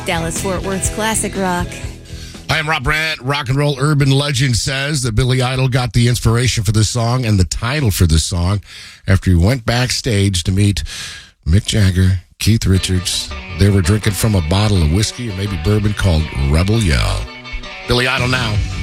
Dallas-Fort Worth's classic rock. I am Rob Brandt. Rock and roll urban legend says that Billy Idol got the inspiration for this song and the title for this song after he went backstage to meet Mick Jagger, Keith Richards. They were drinking from a bottle of whiskey or maybe bourbon called Rebel Yell. Billy Idol now.